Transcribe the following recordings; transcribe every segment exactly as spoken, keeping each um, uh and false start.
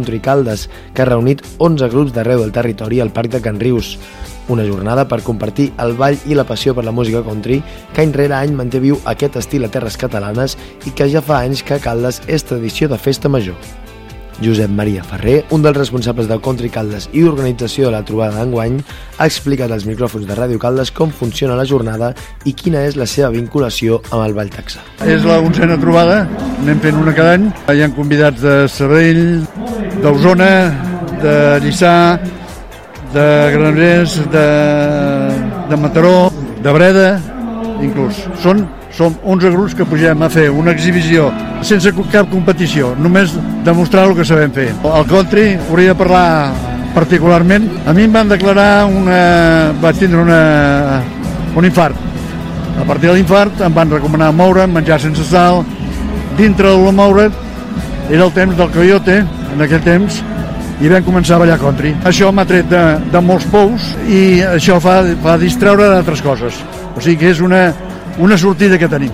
Country Caldes, que ha reunit onze grups d'arreu del territori al Parc de Can Rius. Una jornada per compartir el ball i la passió per la música country que any rere any manté viu aquest estil a terres catalanes i que ja fa anys que a Caldes és tradició de festa major. Josep Maria Ferrer, un dels responsables del Country Caldes i organització de la trobada d'enguany, ha explicat als micròfons de Ràdio Caldes com funciona la jornada i quina és la seva vinculació amb el ball texà. És la onzena trobada, anem fent una cada any. Hi ha convidats de Sabadell, d'Osona, de Lliçà, de Granollers, de, de Mataró, de Breda, inclús. Són Som onze grups que pugem a fer una exhibició sense cap competició, només demostrar el que sabem fer. El country hauria de parlar particularment. A mi em van declarar una... vaig tindre una... un infart. A partir de l'infart em van recomanar moure'm, menjar sense sal. Dintre del moure't era el temps del coyote, en aquell temps, i vam començar a ballar country. Això m'ha tret de, de molts pous i això fa, fa distreure d'altres coses. O sigui que és una... una sortida que tenim.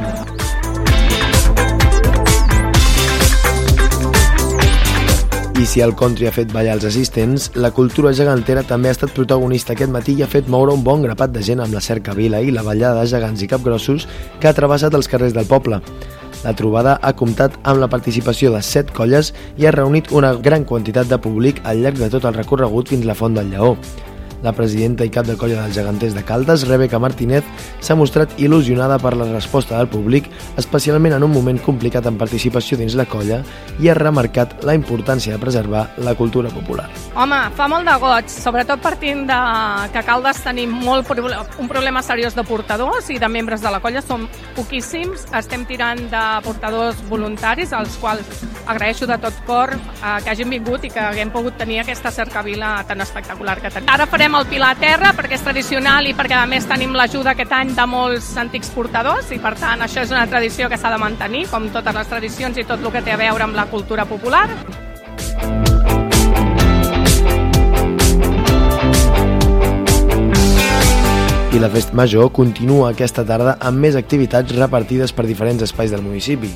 I si el country ha fet ballar els assistents, la cultura gegantera també ha estat protagonista aquest matí i ha fet moure un bon grapat de gent amb la cercavila i la ballada de gegants i capgrossos que ha travessat els carrers del poble. La trobada ha comptat amb la participació de set colles i ha reunit una gran quantitat de públic al llarg de tot el recorregut fins a la Font del Lleó. La presidenta i cap de colla dels geganters de Caldes, Rebeca Martínez, s'ha mostrat il·lusionada per la resposta del públic, especialment en un moment complicat en participació dins la colla, i ha remarcat la importància de preservar la cultura popular. Home, fa molt de goig, sobretot partint de que a Caldes tenim molt un problema seriós de portadors i de membres de la colla, som poquíssims, estem tirant de portadors voluntaris, als quals agraeixo de tot cor eh, que hagin vingut i que haguem pogut tenir aquesta cercavila tan espectacular que tenim. Ara farem el pilar a terra perquè és tradicional i perquè a més tenim l'ajuda aquest any de molts antics portadors i per tant això és una tradició que s'ha de mantenir, com totes les tradicions i tot el que té a veure amb la cultura popular. I la festa major continua aquesta tarda amb més activitats repartides per diferents espais del municipi.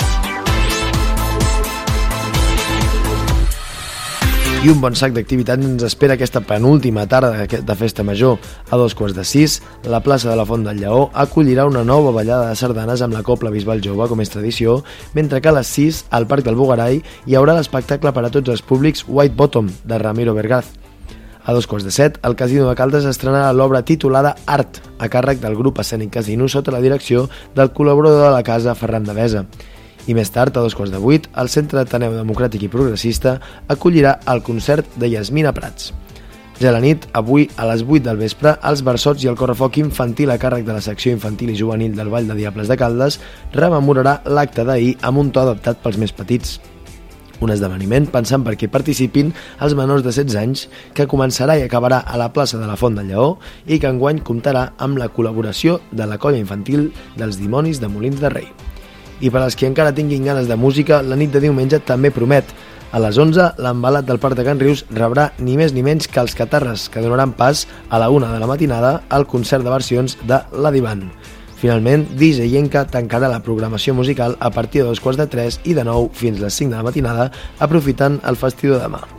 I un bon sac d'activitats ens espera aquesta penúltima tarda de festa major. A dos quarts de sis, la plaça de la Font del Lleó acollirà una nova ballada de sardanes amb la Cobla Bisbal Jove, com és tradició, mentre que a les sis, al Parc del Bugarai, hi haurà l'espectacle per a tots els públics White Bottom, de Ramiro Vergaz. A dos quarts de set, el Casino de Caldes estrenarà l'obra titulada Art, a càrrec del grup escènic Casino sota la direcció del col·laborador de la casa, Ferran Devesa. I més tard, a dos quarts de vuit, el Centre Ateneu Democràtic i Progressista acollirà el concert de Yasmina Prats. Ja a la nit, avui, a les vuit del vespre, els versots i el correfoc infantil a càrrec de la secció infantil i juvenil del Vall de Diables de Caldes rememorarà l'acte d'ahir amb un to adaptat pels més petits. Un esdeveniment pensant perquè participin els menors de setze anys, que començarà i acabarà a la plaça de la Font del Lleó i que enguany comptarà amb la col·laboració de la colla infantil dels Dimonis de Molins de Rei. I per als que encara tinguin ganes de música, la nit de diumenge també promet. A les onze, l'embalat del Parc de Can Rius rebrà ni més ni menys que els Catarres, que donaran pas a la una de la matinada al concert de versions de La Divan. Finalment, D J Yenka tancarà la programació musical a partir de dos quarts de tres i de nou fins les cinc de la matinada, aprofitant el festiu de demà.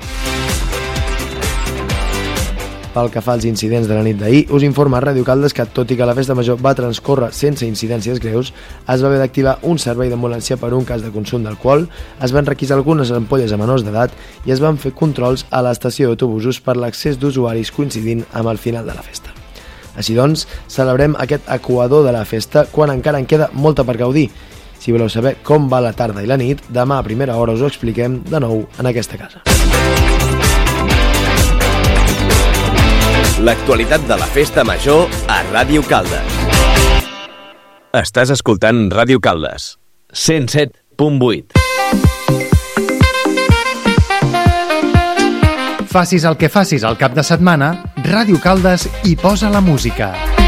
Pel que fa als incidents de la nit d'ahir, us informa Ràdio Caldes que, tot i que la festa major va transcórrer sense incidències greus, es va haver d'activar un servei d'ambulància per un cas de consum d'alcohol, es van requisar algunes ampolles a menors d'edat i es van fer controls a l'estació d'autobusos per l'accés d'usuaris coincidint amb el final de la festa. Així doncs, celebrem aquest equador de la festa quan encara en queda molta per gaudir. Si voleu saber com va la tarda i la nit, demà a primera hora us ho expliquem de nou en aquesta casa. L'actualitat de la Festa Major a Ràdio Caldes. Estàs escoltant Ràdio Caldes, cent set punt vuit. Facis el que facis al cap de setmana, Ràdio Caldes hi posa la música.